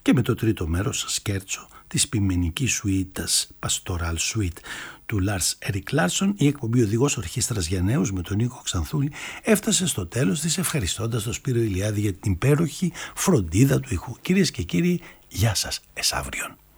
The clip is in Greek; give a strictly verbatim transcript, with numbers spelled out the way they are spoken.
και με το τρίτο μέρος σκέρτσο της ποιμενικής σουίτας Pastoral Suite του Lars Erik Larsson, η εκπομπή Οδηγός Ορχήστρας για Νέους με τον Νίκο Ξανθούλη έφτασε στο τέλος της, ευχαριστώντας τον Σπύρο Ηλιάδη για την υπέροχη φροντίδα του ήχου. Κυρίες και κύριοι, γεια σας, εσαύριον.